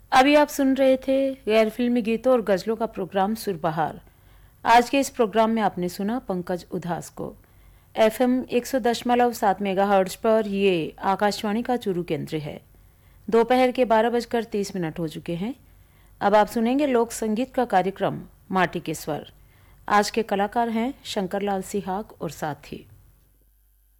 अभी आप सुन रहे थे गैर फिल्मी गीतों और गजलों का प्रोग्राम सुरबहार। आज के इस प्रोग्राम में आपने सुना पंकज उधास को। एफएम 100.7 मेगाहर्ट्ज पर ये आकाशवाणी का चूरू केंद्र है। दोपहर के 12:30 हो चुके हैं। अब आप सुनेंगे लोक संगीत का कार्यक्रम माटी के स्वर। आज के कलाकार हैं शंकरलाल सिहाग और साथी।